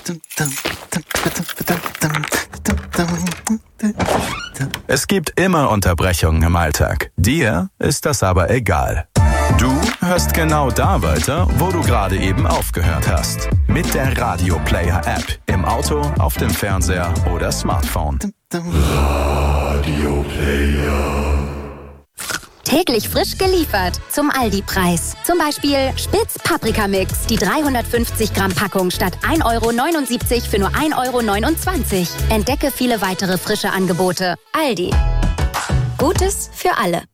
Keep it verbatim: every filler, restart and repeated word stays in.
Es gibt immer Unterbrechungen im Alltag. Dir ist das aber egal. Du hörst genau da weiter, wo du gerade eben aufgehört hast. Mit der Radio Player App. Im Auto, auf dem Fernseher oder Smartphone. Radio Player. Täglich frisch geliefert zum Aldi-Preis. Zum Beispiel Spitz Paprikamix, die dreihundertfünfzig Gramm Packung statt ein Euro neunundsiebzig für nur ein Euro neunundzwanzig. Entdecke viele weitere frische Angebote. Aldi. Gutes für alle.